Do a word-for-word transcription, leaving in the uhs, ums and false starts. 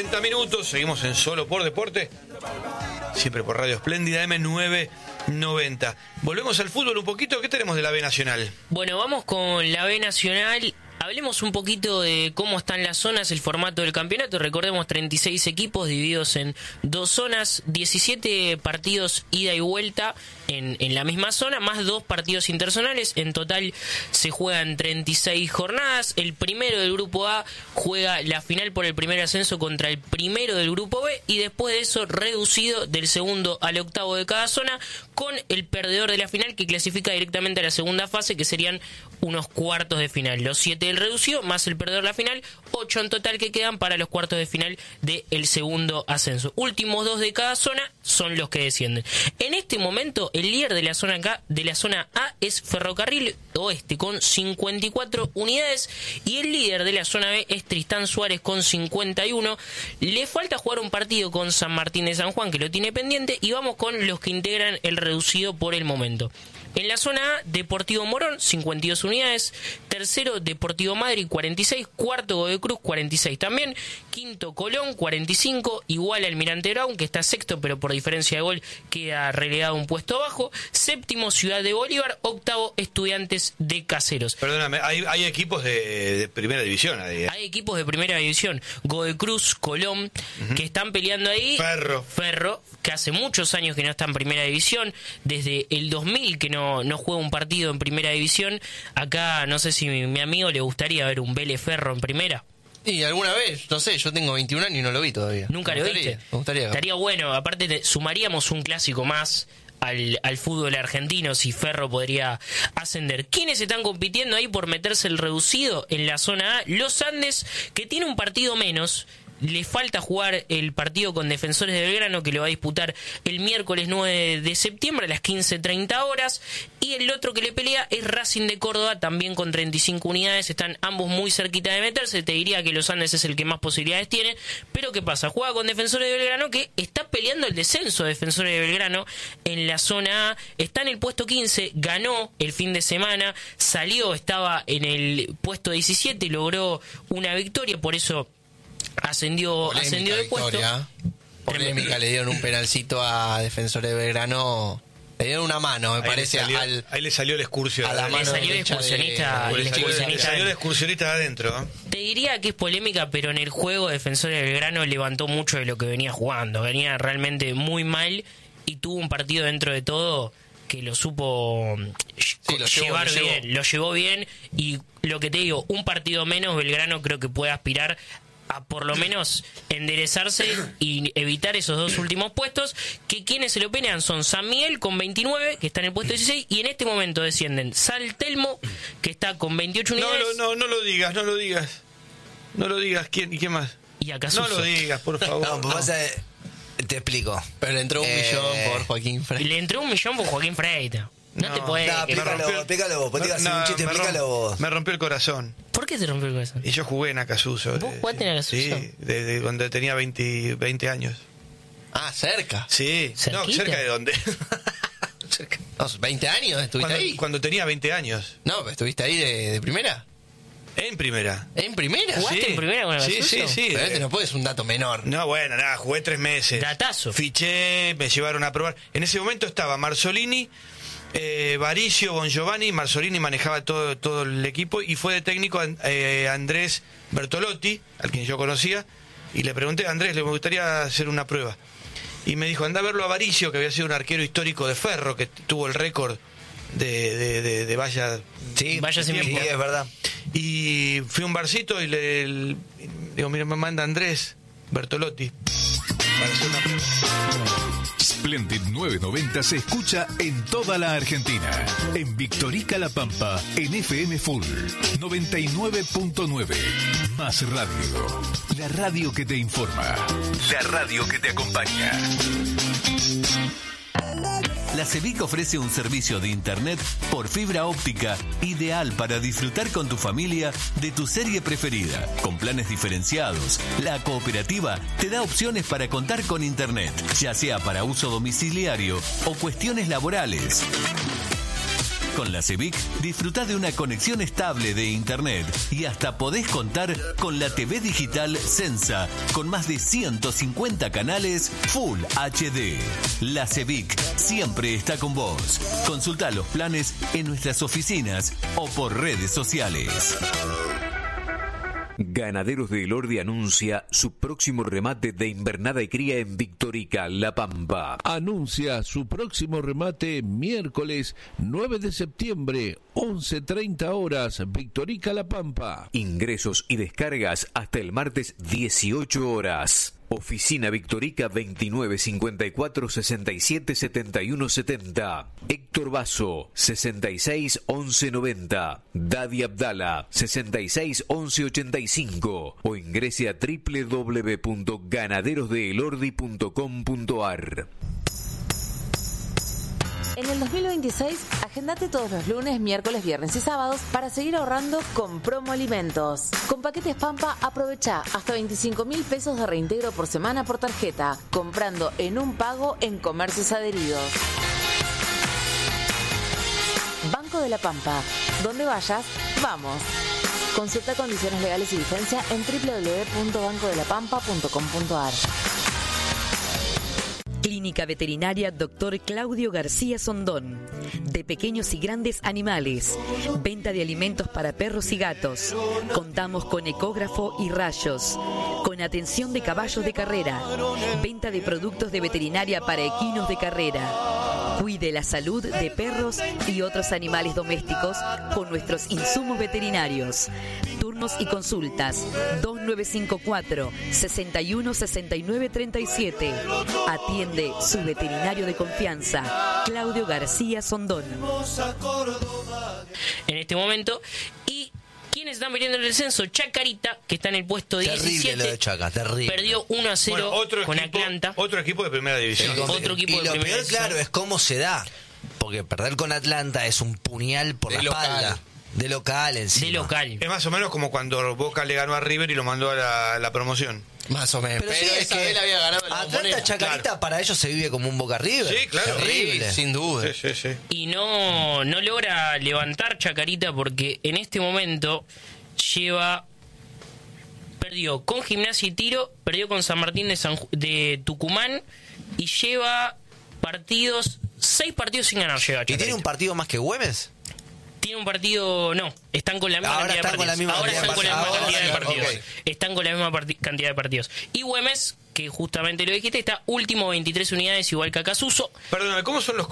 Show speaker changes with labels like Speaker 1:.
Speaker 1: cuarenta minutos, seguimos en Solo por Deporte, siempre por Radio Espléndida eme novecientos noventa. Volvemos al fútbol un poquito. ¿Qué tenemos de la B Nacional?
Speaker 2: Bueno, vamos con la B Nacional. Hablemos un poquito de cómo están las zonas, el formato del campeonato. Recordemos, treinta y seis equipos divididos en dos zonas, diecisiete partidos ida y vuelta en, en la misma zona, más dos partidos interzonales. En total se juegan treinta y seis jornadas. El primero del grupo A juega la final por el primer ascenso contra el primero del grupo B, y después de eso reducido del segundo al octavo de cada zona, con el perdedor de la final que clasifica directamente a la segunda fase, que serían unos cuartos de final. Los siete del reducido más el perdedor de la final, ocho en total que quedan para los cuartos de final del segundo ascenso. Últimos dos de cada zona son los que descienden. En este momento el líder de la zona K, de la zona A, es Ferrocarril Oeste con cincuenta y cuatro unidades, y el líder de la zona B es Tristán Suárez con cincuenta y uno. Le falta jugar un partido con San Martín de San Juan, que lo tiene pendiente, y vamos con los que integran el reducido por el momento. En la zona A, Deportivo Morón, cincuenta y dos unidades. Tercero, Deportivo Madrid, cuarenta y seis. Cuarto, Godoy Cruz, cuarenta y seis también. Quinto, Colón, cuarenta y cinco. Igual Almirante Brown, que está sexto, pero por diferencia de gol queda relegado un puesto abajo. Séptimo, Ciudad de Bolívar. Octavo, Estudiantes de Caseros.
Speaker 1: Perdóname, hay, hay equipos de, de primera división ahí. ¿eh?
Speaker 2: Hay equipos de primera división. Godoy Cruz, Colón, uh-huh, que están peleando ahí.
Speaker 1: Ferro.
Speaker 2: Ferro, que hace muchos años que no está en primera división. Desde el dos mil que no, no juega un partido en primera división. Acá no sé si mi, mi amigo le gustaría ver un Vélez Ferro en primera.
Speaker 3: Y alguna vez, no sé, yo tengo veintiún años y no lo vi todavía.
Speaker 2: ¿Nunca lo viste?
Speaker 3: Me gustaría.
Speaker 2: Estaría bueno, aparte te, sumaríamos un clásico más al, al fútbol argentino si Ferro podría ascender. ¿Quiénes están compitiendo ahí por meterse el reducido en la zona A? Los Andes, que tiene un partido menos. Le falta jugar el partido con Defensores de Belgrano, que lo va a disputar el miércoles nueve de septiembre a las quince treinta horas. Y el otro que le pelea es Racing de Córdoba, también con treinta y cinco unidades. Están ambos muy cerquita de meterse. Te diría que Los Andes es el que más posibilidades tiene. Pero ¿qué pasa? Juega con Defensores de Belgrano, que está peleando el descenso de Defensores de Belgrano en la zona A. Está en el puesto quince, ganó el fin de semana, salió, estaba en el puesto diecisiete y logró una victoria, por eso ascendió
Speaker 3: Polémica
Speaker 2: ascendió de
Speaker 3: victoria.
Speaker 2: puesto.
Speaker 3: Polémica, le dieron un penalcito a Defensores de Belgrano. Le dieron una mano, me
Speaker 1: ahí
Speaker 3: parece.
Speaker 1: Le salió,
Speaker 3: al,
Speaker 1: ahí le salió el excursionista.
Speaker 3: a la mano
Speaker 2: Le salió el
Speaker 3: derecha
Speaker 2: excursionista,
Speaker 3: de-
Speaker 2: el
Speaker 1: Le salió,
Speaker 2: excursionista.
Speaker 1: le salió el excursionista de adentro. ¿eh?
Speaker 2: Te diría que es polémica, pero en el juego Defensores de Belgrano levantó mucho de lo que venía jugando. Venía realmente muy mal y tuvo un partido dentro de todo que lo supo
Speaker 3: Sí, lo
Speaker 2: llevar
Speaker 3: llevó, lo
Speaker 2: bien.
Speaker 3: llevó.
Speaker 2: Lo llevó bien, y lo que te digo, un partido menos, Belgrano creo que puede aspirar a por lo menos enderezarse y evitar esos dos últimos puestos, que quienes se lo pelean son San Miguel con veintinueve, que está en el puesto dieciséis, y en este momento descienden San Telmo, que está con veintiocho
Speaker 1: No,
Speaker 2: unidades,
Speaker 1: no, no, no lo digas, no lo digas. No lo digas. ¿Quién y qué más?
Speaker 2: y Acasuso.
Speaker 1: No lo digas, por favor.
Speaker 4: No, pues
Speaker 1: No.
Speaker 4: vas a- te explico.
Speaker 3: Pero le entró un
Speaker 4: Eh,
Speaker 3: millón por Joaquín Frey.
Speaker 2: Le entró un millón por Joaquín Freita. No,
Speaker 1: No,
Speaker 2: te puedes...
Speaker 4: no,
Speaker 2: que-
Speaker 4: explícalo
Speaker 1: rompió-
Speaker 4: vos, explícalo vos. Vos te ibas a hacer
Speaker 1: No,
Speaker 4: un chiste,
Speaker 1: me
Speaker 4: explícalo
Speaker 1: romp-
Speaker 4: vos.
Speaker 1: Me rompió el corazón.
Speaker 2: ¿Por qué te rompió el corazón?
Speaker 1: Y yo jugué en Acasuso.
Speaker 2: ¿Vos
Speaker 1: eh,
Speaker 2: jugaste en Acasuso?
Speaker 1: Sí, desde cuando tenía veinte, veinte años.
Speaker 3: Ah, cerca.
Speaker 1: Sí, no,
Speaker 2: ¿Cerquita?
Speaker 1: cerca de dónde. Cerca.
Speaker 3: No, veinte años estuviste
Speaker 1: Cuando,
Speaker 3: ahí.
Speaker 1: cuando tenía veinte años.
Speaker 3: No, pero estuviste ahí de, de primera.
Speaker 1: En primera.
Speaker 3: ¿En primera?
Speaker 2: ¿Jugaste
Speaker 1: Sí.
Speaker 2: en primera con
Speaker 1: Sí,
Speaker 2: Acasuso?
Speaker 1: sí, sí.
Speaker 3: Pero este no puede ser un dato menor.
Speaker 1: No, bueno, nada, jugué tres meses.
Speaker 2: Datazo.
Speaker 1: Fiché, me llevaron a probar. En ese momento estaba Marzolini, eh, Varicio, Bon Giovanni. Marzolini manejaba todo, todo el equipo, y fue de técnico eh, Andrés Bertolotti, al quien yo conocía, y le pregunté a Andrés, le gustaría hacer una prueba. Y me dijo, anda a verlo a Varicio, que había sido un arquero histórico de Ferro, que tuvo el récord de, de, de, de valla.
Speaker 4: Sí,
Speaker 2: Vaya
Speaker 4: sí,
Speaker 2: sin-
Speaker 4: es verdad.
Speaker 1: Y fui a un barcito y le, le- digo, mira, me manda Andrés Bertolotti para hacer una prueba.
Speaker 5: Splendid novecientos noventa se escucha en toda la Argentina. En Victorica La Pampa, en F M Full noventa y nueve punto nueve. Más radio. La radio que te informa. La radio que te acompaña. La CEVIC ofrece un servicio de internet por fibra óptica ideal para disfrutar con tu familia de tu serie preferida. Con planes diferenciados, la cooperativa te da opciones para contar con internet, ya sea para uso domiciliario o cuestiones laborales.
Speaker 6: Con la CEBIC disfrutá de una conexión estable de internet y hasta podés contar con la T V digital Sensa con más de ciento cincuenta canales Full H D. La CEBIC siempre está con vos. Consultá los planes en nuestras oficinas o por redes sociales.
Speaker 7: Ganaderos de Elordi anuncia su próximo remate de invernada y cría en Victorica, La Pampa.
Speaker 8: Anuncia su próximo remate miércoles nueve de septiembre, once treinta horas, Victorica, La Pampa.
Speaker 7: Ingresos y descargas hasta el martes dieciocho horas. Oficina Victorica veintinueve cincuenta y cuatro sesenta y siete setenta y uno setenta. Héctor Basso sesenta y seis once noventa. Dadi Abdala sesenta y seis once ochenta y cinco o ingrese a doble u doble u doble u punto ganaderos de elordi punto com punto a r.
Speaker 9: En el dos mil veintiséis, agendate todos los lunes, miércoles, viernes y sábados para seguir ahorrando con Promo Alimentos. Con paquetes Pampa, aprovecha hasta veinticinco mil pesos de reintegro por semana por tarjeta, comprando en un pago en comercios adheridos. Banco de la Pampa. Donde vayas, vamos. Consulta condiciones legales y vigencia en doble u doble u doble u punto banco de la pampa punto com punto a r.
Speaker 10: Clínica Veterinaria Doctor Claudio García Sondón. De pequeños y grandes animales. Venta de alimentos para perros y gatos. Contamos con ecógrafo y rayos. Con atención de caballos de carrera. Venta de productos de veterinaria para equinos de carrera. Cuide la salud de perros y otros animales domésticos con nuestros insumos veterinarios. Turnos y consultas dos nueve cinco cuatro, sesenta y uno sesenta y nueve treinta y siete. Atiende su veterinario de confianza, Claudio García Sondón.
Speaker 2: En este momento. Y quienes están peleando en el descenso, Chacarita, que está en el puesto diecisiete.
Speaker 4: Terrible lo de Chaca, terrible.
Speaker 2: Perdió uno a cero
Speaker 1: Bueno, otro
Speaker 2: con
Speaker 1: equipo,
Speaker 2: Atlanta.
Speaker 1: Otro equipo de primera división.
Speaker 4: El-
Speaker 2: Otro equipo
Speaker 4: y
Speaker 2: de
Speaker 4: lo
Speaker 2: primera
Speaker 4: peor,
Speaker 2: división.
Speaker 4: claro, es cómo se da. Porque perder con Atlanta es un puñal por
Speaker 3: De
Speaker 4: la
Speaker 3: local.
Speaker 4: espalda. De local encima.
Speaker 2: De local.
Speaker 1: Es más o menos como cuando Boca le ganó a River y lo mandó a la, la promoción.
Speaker 3: Más o menos.
Speaker 4: Pero,
Speaker 3: Pero,
Speaker 4: sí, es
Speaker 3: esa
Speaker 4: que
Speaker 3: vez la había ganado en la
Speaker 4: Atlanta
Speaker 3: Bombonera.
Speaker 4: Chacarita
Speaker 1: Claro.
Speaker 4: para ellos se vive como un Boca River.
Speaker 1: Sí, claro.
Speaker 4: Terrible.
Speaker 3: Sí, sin duda.
Speaker 1: Sí, sí, sí.
Speaker 2: Y no, no logra levantar Chacarita porque en este momento lleva... Perdió con Gimnasia y Tiro, perdió con San Martín de, San Ju- de Tucumán y lleva partidos, seis partidos sin ganar lleva
Speaker 4: ¿Y tiene
Speaker 2: Chacarita.
Speaker 4: un partido más que Güemes?
Speaker 2: Tiene un partido, no, están con la misma
Speaker 4: Ahora
Speaker 2: cantidad de
Speaker 4: están con la
Speaker 2: partidos.
Speaker 4: misma
Speaker 2: Ahora
Speaker 4: cantidad
Speaker 2: están
Speaker 4: de
Speaker 2: con la misma
Speaker 4: partidos.
Speaker 2: cantidad de
Speaker 4: Ahora,
Speaker 2: partidos.
Speaker 4: ok.
Speaker 2: Están con la misma parti- cantidad de partidos. Y Güemes, que justamente lo dijiste, está último veintitrés unidades igual que Acasuso.
Speaker 1: Perdóname, ¿cómo son los